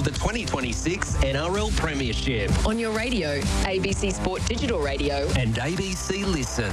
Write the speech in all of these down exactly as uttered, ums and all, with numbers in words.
of the twenty twenty-six N R L Premiership. On your radio, A B C Sport Digital Radio. And A B C Listen.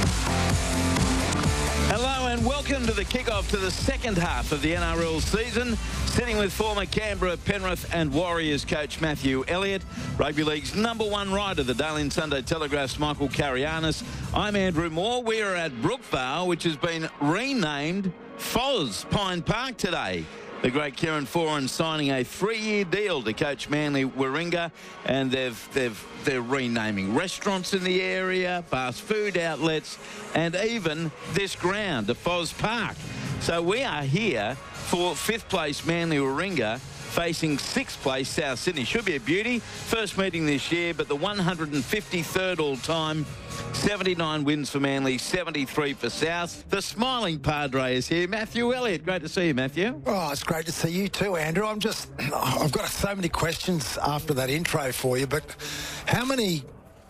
Hello and welcome to the kickoff to the second half of the N R L season. Sitting with former Canberra, Penrith and Warriors coach Matthew Elliott, Rugby League's number one writer, the Daily and Sunday Telegraph's Michael Carianis. I'm Andrew Moore. We are at Brookvale, which has been renamed Foz Pine Park today. The great Kieran Foran signing a three-year deal to coach Manly Warringah, and they've they've they're renaming restaurants in the area, fast food outlets, and even this ground, the Foz Park. So we are here for fifth place Manly Warringah facing sixth place South Sydney. Should be a beauty. First meeting this year, but the one hundred fifty-third all-time. seventy-nine wins for Manly, seventy-three for South. The smiling Padre is here. Matthew Elliott. Great to see you, Matthew. Oh, it's great to see you too, Andrew. I'm just, I've got so many questions after that intro for you, but how many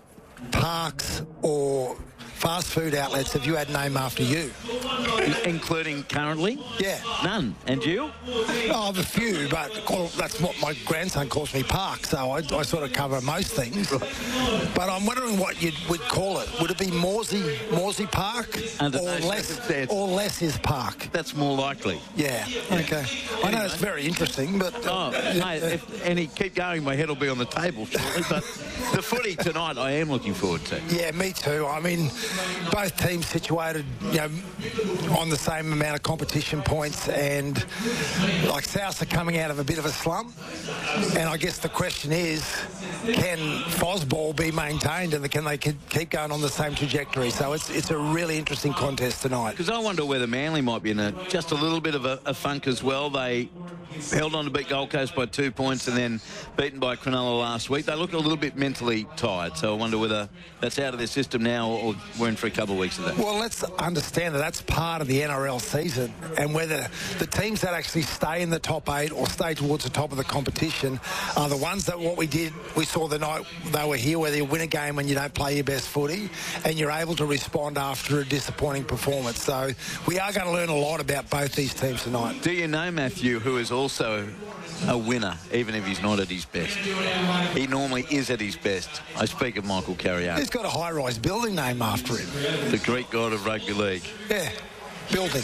parks or fast food outlets have you had named after you? Including currently? Yeah. None. And you? Oh, I have a few, but that's what my grandson calls me, Park, so I, I sort of cover most things. Right. But I'm wondering what you would call it. Would it be Morsey, Morsey Park? Under or those less, or less is Park? That's more likely. Yeah, okay. I know it's very interesting, but... Uh, oh, yeah, mate, if, and he keep going, my head will be on the table shortly, but the footy tonight I am looking forward to. Yeah, me too. I mean, both teams situated, you know, on the same amount of competition points, and like South are coming out of a bit of a slump, and I guess the question is, can Fozball be maintained, and can they keep going on the same trajectory? So it's it's a really interesting contest tonight. Because I wonder whether Manly might be in a just a little bit of a, a funk as well. They held on to beat Gold Coast by two points and then beaten by Cronulla last week. They look a little bit mentally tired, so I wonder whether that's out of their system now or we're in for a couple of weeks of that. Well, let's understand that that's part of the N R L season, and whether the teams that actually stay in the top eight or stay towards the top of the competition are the ones that what we did, we saw the night they were here, where you win a game when you don't play your best footy and you're able to respond after a disappointing performance. So we are going to learn a lot about both these teams tonight. Do you know Matthew, who is also a winner, even if he's not at his best? He normally is at his best. I speak of Michael Carianis. He's got a high-rise building named after him. The Greek god of rugby league. Yeah. Building.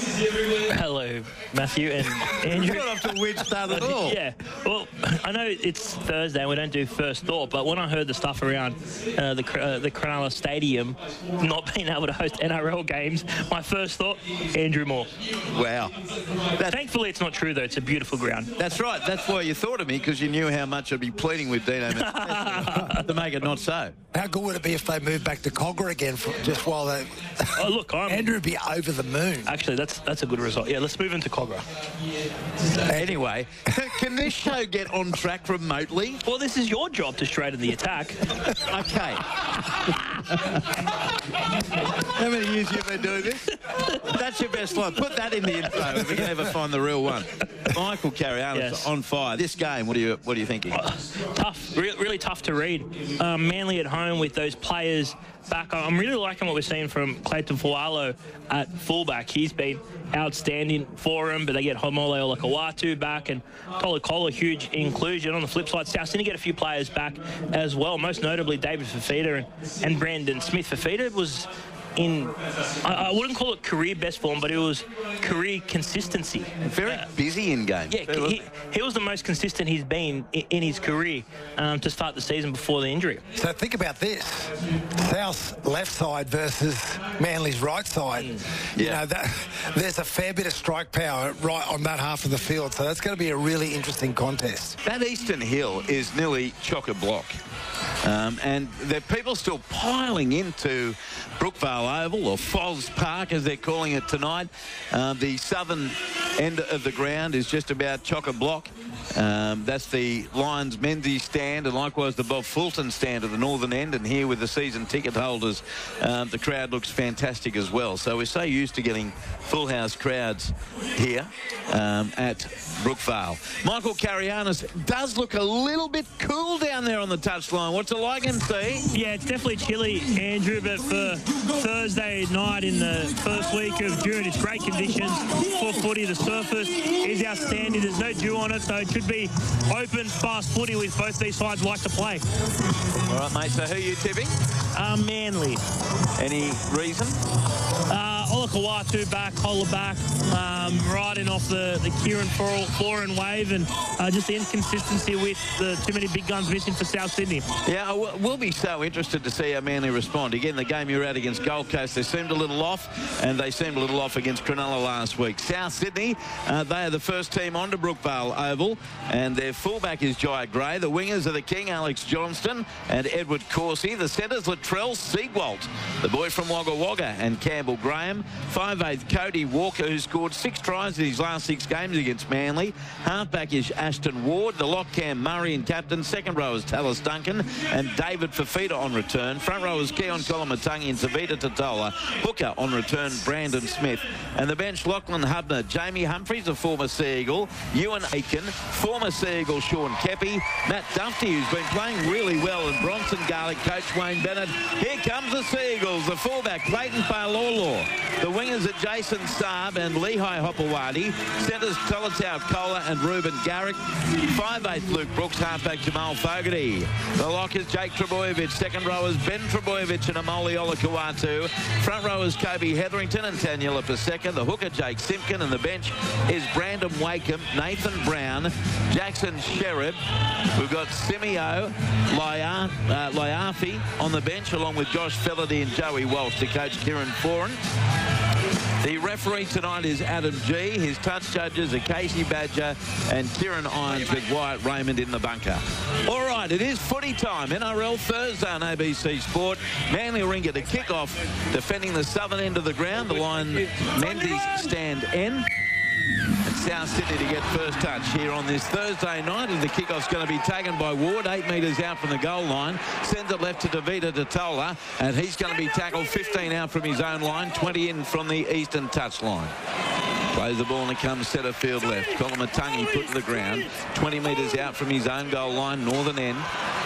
Hello, Matthew and Andrew. You're not off to a weird start at all. Yeah. Well, I know it's Thursday and we don't do first thought, but when I heard the stuff around uh, the uh, the Cronulla Stadium not being able to host N R L games, my first thought, Andrew Moore. Wow. That's, Thankfully, it's not true, though. It's a beautiful ground. That's right. That's why you thought of me, because you knew how much I'd be pleading with Dino to make it not so. How good would it be if they moved back to Cogra again for just while they... Oh, look, I'm... Andrew would be over the moon. Actually, that's that's a good result. Yeah, let's move into Cogra. Anyway, can this show get on track remotely? Well, this is your job to straighten the attack. Okay. How many years have you been doing this? That's your best line. Put that in the intro if we can ever find the real one. Michael Carianis Yes. on fire. This game, what are you what are you thinking? Uh, tough, re- really tough to read. Um, Manly at home with those players back. I'm really liking what we're seeing from Clayton Fualo at fullback. He's been outstanding for him, but they get Homole Olakawatu back and Tolikola, huge inclusion. On the flip side, South Sydney get a few players back as well, most notably David Fifita and, and Brandon Smith. Fifita was in, I, I wouldn't call it career best form, but it was career consistency. Very uh, busy in game. Yeah, he, he was the most consistent he's been in, in his career um, to start the season before the injury. So think about this. South's left side versus Manly's right side. Mm. You Yeah. know, that, there's a fair bit of strike power right on that half of the field, so that's going to be a really interesting contest. That Eastern Hill is nearly chock-a-block. Um, and there are people still piling into Brookvale Oval, or Foz Park as they're calling it tonight. Uh, the southern end of the ground is just about chock-a-block. Um, that's the Lions Menzies stand, and likewise the Bob Fulton stand at the northern end. And here with the season ticket holders, um, the crowd looks fantastic as well. So we're so used to getting full house crowds here um, at Brookvale. Michael Carianis does look a little bit cool down there on the touchline. What's it like, M C? Yeah, it's definitely chilly, Andrew, but for Thursday night in the first week of June, it's great conditions for footy. The surface is outstanding. There's no dew on it, so it should should be open, fast footy with both these sides like to play. All right, mate. So who are you tipping? Uh, Manly. Any reason? Uh, Olakawatu back, Holler back, um, riding off the, the Kieran Foran wave, and uh, just the inconsistency with the too many big guns missing for South Sydney. Yeah, we'll be so interested to see how Manly respond. Again, the game you were at against Gold Coast, they seemed a little off, and they seemed a little off against Cronulla last week. South Sydney, uh, they are the first team onto Brookvale Oval, and their fullback is Jai Gray. The wingers are the King, Alex Johnston, and Edward Corsi. The centres, Latrell Siegwalt, the boy from Wagga Wagga, and Campbell Graham. five eighth Cody Walker, who scored six tries in his last six games against Manly. Halfback is Ashton Ward. The lock, Cam Murray, and captain. Second row is Tallis Duncan and David Fafita on return. Front row is Keon Kolomatangi and Tavita Totola. Hooker on return, Brandon Smith. And the bench, Lachlan Hubner, Jamie Humphries, a former Sea Eagle, Ewan Aiken, former Sea Eagle Sean Keppie, Matt Duffy, who's been playing really well, and Bronson Garlick, coach Wayne Bennett. Here comes the Sea Eagles, the fullback, Clayton Failolo. The wingers are Jason Saab and Lehigh Hopewadi. Centres, Tolatau Kohler and Ruben Garrick. five eighth Luke Brooks, halfback Jamal Fogarty. The lock is Jake Trebojevic. Second row is Ben Trebojevic and Amoli Olakawatu. Front row is Kobe Hetherington and Taniela Paseka. The hooker, Jake Simpkin. And the bench is Brandon Wakeham, Nathan Brown, Jackson Sherrod. We've got Simeo Lya, uh, Lyafi on the bench, along with Josh Fellerty and Joey Walsh to coach Kieran Foran. The referee tonight is Adam G. His touch judges are Casey Badger and Kieran Irons with Wyatt Raymond in the bunker. All right, it is footy time. N R L Thursday on A B C Sport. Manly Warringah to kick off, defending the southern end of the ground. The line, Menzies stand N. And South Sydney to get first touch here on this Thursday night, and the kickoff's going to be taken by Ward, eight metres out from the goal line, sends it left to Davida Totola, and he's going to be tackled fifteen out from his own line, twenty in from the eastern touch line. Plays the ball and it comes centre field left. Kolomatangi put to the ground, twenty metres out from his own goal line, northern end.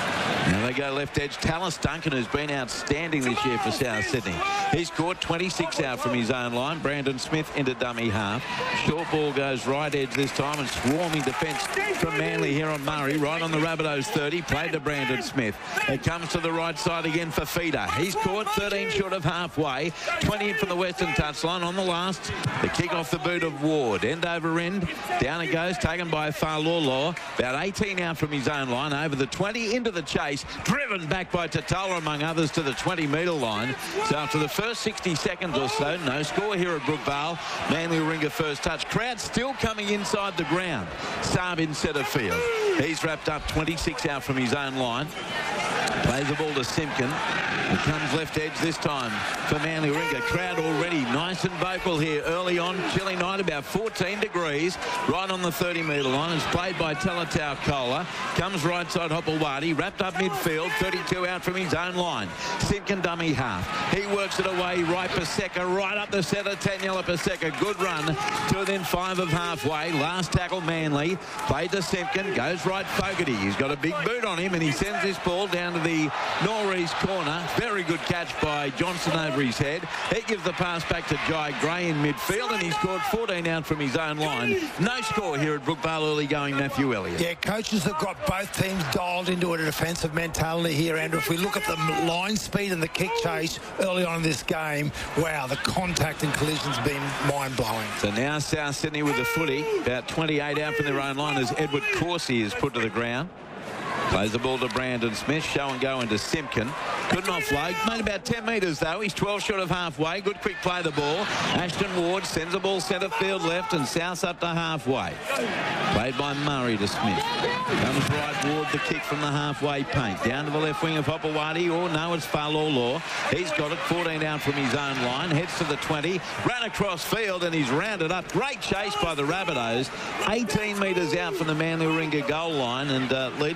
Now they go left edge. Tallis Duncan, who's been outstanding this year for South Sydney. He's caught twenty-six out from his own line. Brandon Smith into dummy half. Short ball goes right edge this time, and swarming defence from Manly here on Murray. Right on the Rabbitohs thirty. Played to Brandon Smith. It comes to the right side again for Feeder. He's caught thirteen short of halfway. twenty in from the western touchline. On the last, the kick off the boot of Ward. End over end. Down it goes. Taken by Failolo. About eighteen out from his own line. Over the twenty into the chase. Driven back by Totola, among others, to the twenty metre line. So after the first sixty seconds or so, no score here at Brookvale. Manly Warringah first touch. Crowd still coming inside the ground. Saab in centre field. He's wrapped up twenty-six out from his own line. Plays the ball to Simpkin. It comes left edge this time for Manly Warringah. Crowd already nice and vocal here early on. Chilly night, about fourteen degrees. Right on the thirty metre line. It's played by Talatau Kohler. Comes right side Hopewadi. Wrapped up midfield. thirty-two out from his own line. Simpkin dummy half. He works it away. Right Paseka. Right up the centre. Taniela Paseka. Good run to within five of halfway. Last tackle Manly. Played to Simpkin. Goes right Fogarty. He's got a big boot on him, and he sends this ball down to the northeast corner. Very good catch by Johnson over his head. He gives the pass back to Jai Gray in midfield, and he scored fourteen out from his own line. No score here at Brookvale early going, Matthew Elliott. Yeah, coaches have got both teams dialed into a defensive mentality here, Andrew. If we look at the line speed and the kick chase early on in this game, wow, the contact and collision's been mind-blowing. So now South Sydney with the footy, about twenty-eight out from their own line as Edward Corsi is put to the ground. Plays the ball to Brandon Smith. Show and go into Simpkin. Couldn't offload. Made about ten metres though. He's twelve short of halfway. Good quick play the ball. Ashton Ward sends the ball centre field left, and South up to halfway. Played by Murray to Smith. Comes right Ward, the kick from the halfway paint. Down to the left wing of Hopewadi. Or oh, no, it's Failolo. He's got it. fourteen out from his own line. Heads to the twenty. Ran across field and he's rounded up. Great chase by the Rabbitohs. eighteen metres out from the Manly Warringah goal line, and uh, leading the charge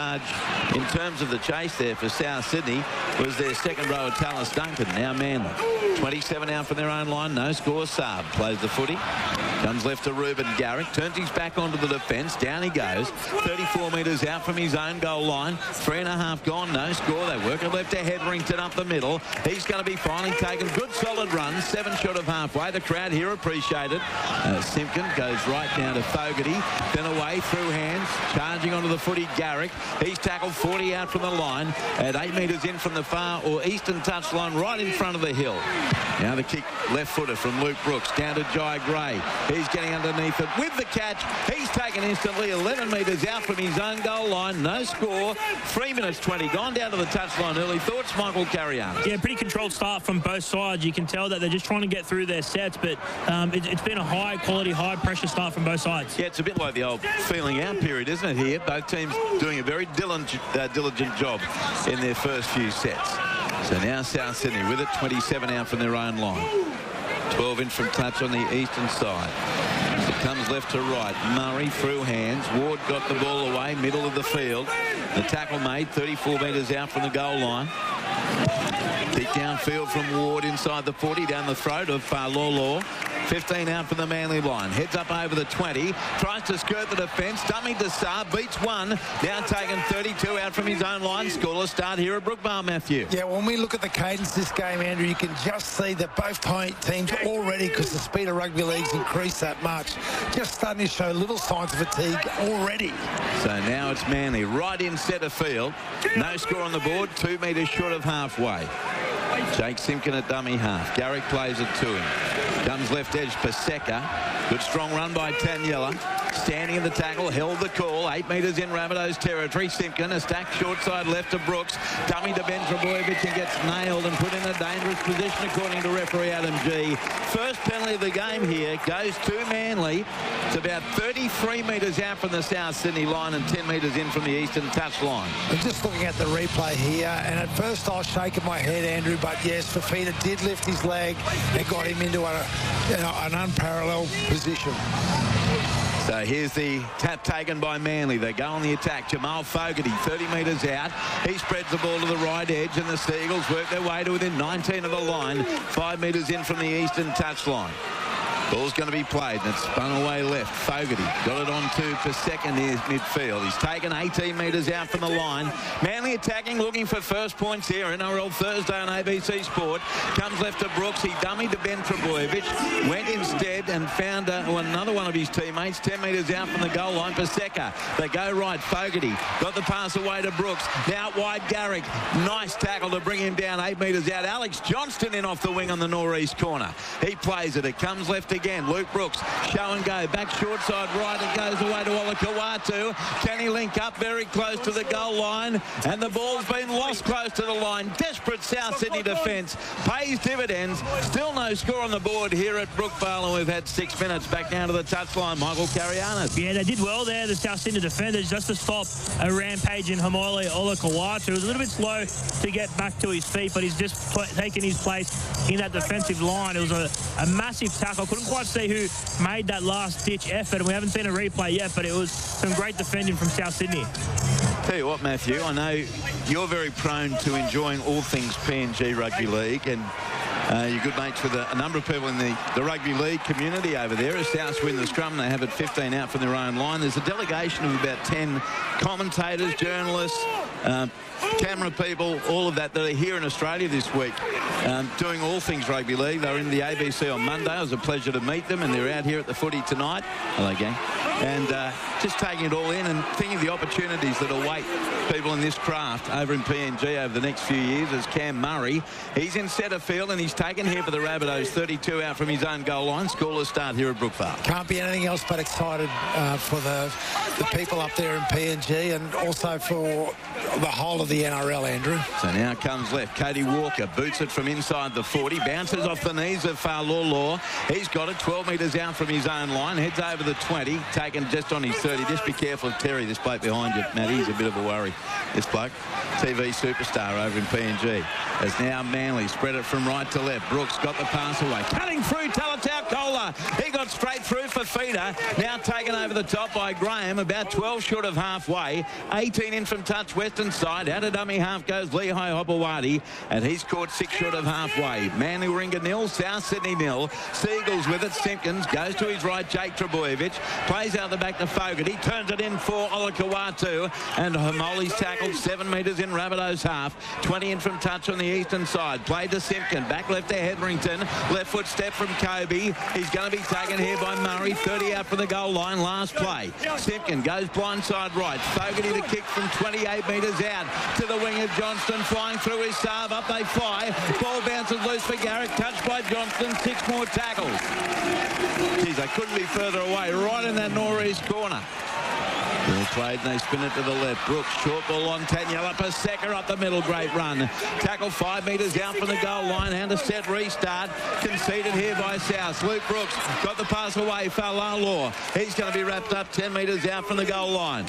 charge in terms of the chase there for South Sydney was their second rower, Tallis Duncan, now Manly. twenty-seven out from their own line, no score. Saab plays the footy, comes left to Ruben Garrick, turns his back onto the defence, down he goes, thirty-four metres out from his own goal line, three and a half gone, no score. They work it left to Hetherington up the middle. He's going to be finally taken. Good solid run, seven short of halfway. The crowd here appreciate it. Uh, Simpkin goes right now to Fogarty, then away through hands, charging onto the footy Garrick. He's tackled forty out from the line at eight metres in from the far or eastern touchline, right in front of the hill. Now the kick left footer from Luke Brooks down to Jai Gray. He's getting underneath it with the catch. He's taken instantly eleven metres out from his own goal line. No score. three minutes twenty gone down to the touchline. Early thoughts, Michael Carianis. Yeah, pretty controlled start from both sides. You can tell that they're just trying to get through their sets, but um, it, it's been a high quality, high pressure start from both sides. Yeah, it's a bit like the old feeling out period, isn't it, here? Both teams doing a very diligent, uh, diligent job in their first few sets. So now South Sydney with it, twenty-seven out from their own line. twelve in from touch on the eastern side. It comes left to right. Murray through hands. Ward got the ball away, middle of the field. The tackle made, thirty-four metres out from the goal line. Deep downfield from Ward inside the forty, down the throat of Falolo. fifteen out from the Manly line. Heads up over the twenty. Tries to skirt the defence. Dummy to Saab. Beats one. Now taken thirty-two out from his own line. Scoreless start here at Brookvale, Matthew. Yeah, when we look at the cadence this game, Andrew, you can just see that both teams already, because the speed of rugby league's increased that much, just starting to show little signs of fatigue already. So now it's Manly right in centre field. No score on the board. Two metres short of halfway. Jake Simpkin at dummy half. Garrick plays it to him. Comes left edge, Paseka. Good strong run by Taniela. Standing in the tackle, held the call. Eight metres in Rabbitohs territory. Simpkin, a stack short side left to Brooks. Dummy to Ben Trebojevic and gets nailed and put in a dangerous position according to referee Adam G. First penalty of the game here goes to Manly. It's about thirty-three metres out from the South Sydney line and ten metres in from the eastern touch line. I'm just looking at the replay here, and at first I was shaking my head, Andrew, but yes, Fifita did lift his leg and got him into a, you know, an unparalleled position. So here's the tap taken by Manly. They go on the attack. Jamal Fogarty, thirty metres out. He spreads the ball to the right edge, and the Seagulls work their way to within nineteen of the line, five metres in from the eastern touchline. Ball's going to be played, and it's spun away left. Fogarty got it on to for second near midfield. He's taken eighteen metres out from the line. Manly attacking, looking for first points here. N R L Thursday on A B C Sport. Comes left to Brooks. He dummied to Ben Trebojevic. Went instead and found uh, another one of his teammates ten metres out from the goal line. Paseka. They go right. Fogarty got the pass away to Brooks. Now wide Garrick. Nice tackle to bring him down eight metres out. Alex Johnston in off the wing on the northeast corner. He plays it. It comes left again. Luke Brooks, show and go. Back short side right. It goes away to Olakawatu. Can he link up very close to the goal line? And the ball's been lost close to the line. Desperate South Sydney defence pays dividends. Still no score on the board here at Brookvale, and we've had six minutes. Back down to the touchline. Michael Carianis. Yeah, they did well there, the South Sydney defenders, just to stop a rampaging Hamoile Olakawatu. It was a little bit slow to get back to his feet, but he's just pl- taken his place in that defensive line. It was a, a massive tackle. Couldn't quite see who made that last-ditch effort, and we haven't seen a replay yet, but it was some great defending from South Sydney. Tell you what, Matthew, I know you're very prone to enjoying all things P N G Rugby League, and uh, you're good mates with a, a number of people in the, the rugby league community over there. As Souths win the scrum, they have it fifteen out from their own line. There's a delegation of about ten commentators, journalists, uh, camera people, all of that that are here in Australia this week um, doing all things rugby league. They were in the A B C on Monday. It was a pleasure to meet them, and they're out here at the footy tonight. Hello, gang. And uh, just taking it all in and thinking of the opportunities that await people in this craft over in P N G over the next few years. As Cam Murray, he's in centre field and he's taken here for the Rabbitohs, thirty-two out from his own goal line. Scoreless start here at Brookvale. Can't be anything else but excited uh, for the, the people up there in P N G, and also for the whole of the N R L, Andrew. So now comes left. Cody Walker boots it from inside the forty. Bounces off the knees of Falolo. He's got it twelve metres out from his own line. Heads over the twenty. Taken just on his thirty. Just be careful of Terry, this bloke behind you, Matt. He's a bit of a worry, this bloke. T V superstar over in P N G. As now Manly spread it from right to left. Brooks got the pass away. Cutting through Talatau Kohler. He got straight through for Feeder. Now taken over the top by Graham. About twelve short of halfway. eighteen in from touch western side. Out of dummy half goes Lehigh Hopewadi. And he's caught six short of halfway. Manly Warringah nil. South Sydney nil. Seagulls with it. Simpkins goes to his right. Jake Trebojevic plays out the back to Fogarty. Turns it in for Olakau'atu. And Homoli's tackled seven metres in Rabbitoh's half. twenty in from touch on the eastern side. Played to Simpkin. Back left to Hetherington. Left foot step from Kobe. He's going to be taken here by Murray. thirty out from the goal line. Last play. Simpkin goes blindside right. Fogarty to kick from twenty-eight metres out to the wing of Johnston. Flying through his serve. Up they fly. Ball bounces loose for Garrick. Touched by Johnston. Six more tackles. Geez, they couldn't be further away. Right in that northeast corner. Well played, and they spin it to the left. Brooks, short ball on Taniela. Paseka up the middle, great run. Tackle five metres out from the goal line. And a set restart. Conceded here by South. Luke Brooks got the pass away. Falalaw. He's going to be wrapped up ten metres out from the goal line.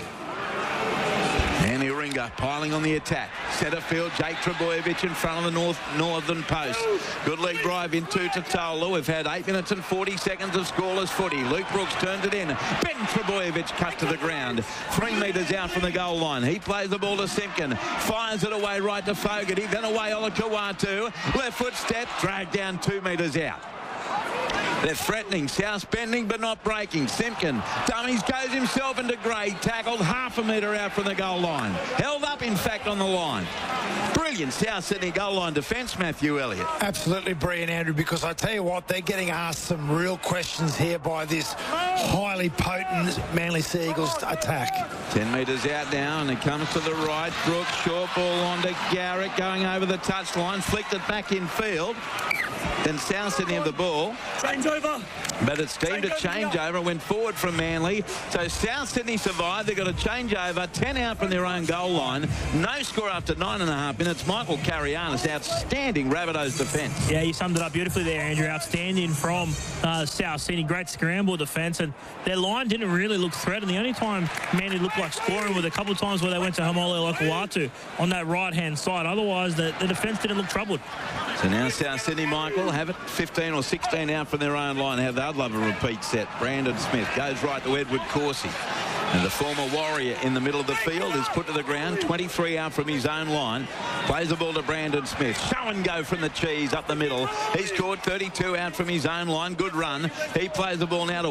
Manly Warringah piling on the attack. Centre field, Jake Trebojevic in front of the north northern post. Good leg drive into Totola. We've had eight minutes and forty seconds of scoreless footy. Luke Brooks turns it in. Ben Trebojevic cut to the ground. Three metres out from the goal line. He plays the ball to Simpkin. Fires it away right to Fogarty. Then away Olakau'atu. Left foot step. Dragged down two metres out. They're threatening. South bending but not breaking. Simpkin dummies, goes himself into grade. Tackled half a metre out from the goal line. Held up, in fact, on the line. Brilliant South Sydney goal line defence, Matthew Elliott. Absolutely brilliant, Andrew, because I tell you what, they're getting asked some real questions here by this highly potent Manly Sea Eagles attack. Ten metres out now, and it comes to the right. Brooks, short ball on to Garrick, going over the touchline. Flicked it back in field. Then South Sydney have the ball. Change over. But it's deemed a changeover. Went forward from Manly. So South Sydney survived. They've got a changeover. ten out from their own goal line. No score after nine and a half minutes. Michael Carianis, outstanding Rabbitohs defence. Yeah, you summed it up beautifully there, Andrew. Outstanding from uh, South Sydney. Great scramble defence. And their line didn't really look threatened. The only time Manly looked like scoring was a couple of times where they went to Homoli Olakau'atu on that right-hand side. Otherwise, the, the defence didn't look troubled. So now South Sydney, Michael, have it fifteen or sixteen out from their own line. Have they'd love a repeat set. Brandon Smith goes right to Edward Corsi. And the former Warrior in the middle of the field is put to the ground. twenty-three out from his own line. Plays the ball to Brandon Smith. Show and go from the cheese up the middle. He's scored thirty-two out from his own line. Good run. He plays the ball now to